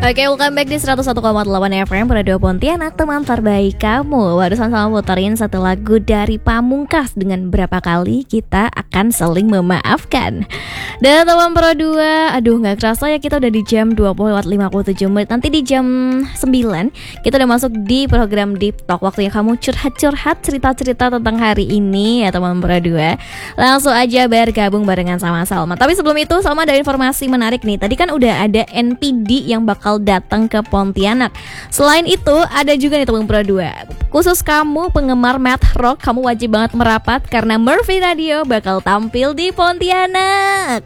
Oke, welcome back di 101,8 FM Radio Pontianak, teman terbaik kamu. Barusan sama puterin satu lagu dari Pamungkas dengan berapa kali kita akan saling memaafkan. Dan teman Pro 2, aduh gak kerasa ya kita udah di jam 20:57 menit. Nanti di jam 9 kita udah masuk di program Deep Talk. Waktunya kamu curhat-curhat cerita-cerita tentang hari ini ya teman Pro 2. Langsung aja bergabung barengan sama Salma. Tapi sebelum itu Salma ada informasi menarik nih. Tadi kan udah ada NPD yang bakal datang ke Pontianak. Selain itu ada juga nih teman Pro 2. Khusus kamu penggemar math rock, kamu wajib banget merapat karena Murphy Radio bakal tampil di Pontianak.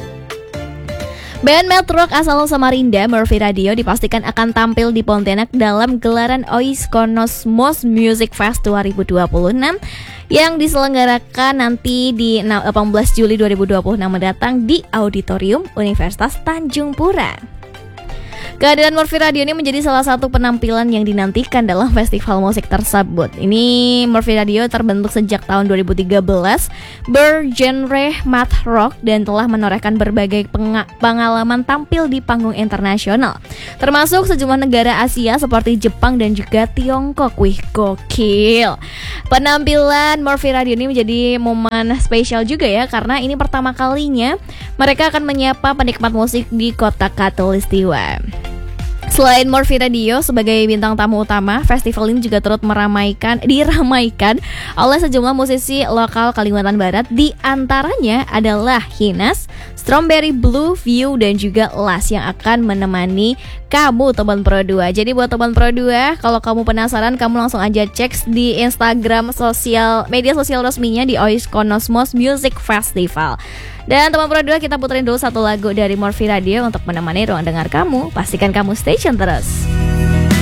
Band math rock asal Samarinda, Murphy Radio, dipastikan akan tampil di Pontianak dalam gelaran Oiskonosmos Music Fest 2026 yang diselenggarakan nanti di 18 Juli 2026 mendatang di Auditorium Universitas Tanjung Pura. Kehadiran Murphy Radio ini menjadi salah satu penampilan yang dinantikan dalam festival musik tersebut. Ini Murphy Radio terbentuk sejak tahun 2013, bergenre math rock dan telah menorehkan berbagai pengalaman tampil di panggung internasional, termasuk sejumlah negara Asia seperti Jepang dan juga Tiongkok. Wih, gokil. Penampilan Murphy Radio ini menjadi momen spesial juga ya, karena ini pertama kalinya mereka akan menyapa penikmat musik di kota Khatulistiwa. Selain Murphy Radio sebagai bintang tamu utama, festival ini juga turut diramaikan oleh sejumlah musisi lokal Kalimantan Barat. Di antaranya adalah Hinas, Strawberry Blue, View, dan juga Las yang akan menemani kamu teman Pro 2. Jadi buat teman Pro 2, kalau kamu penasaran, kamu langsung aja cek di Instagram media sosial resminya di Oiskonosmos Music Festival. Dan teman Pro 2, kita puterin dulu satu lagu dari Murphy Radio untuk menemani ruang dengar kamu. Pastikan kamu stay tune terus.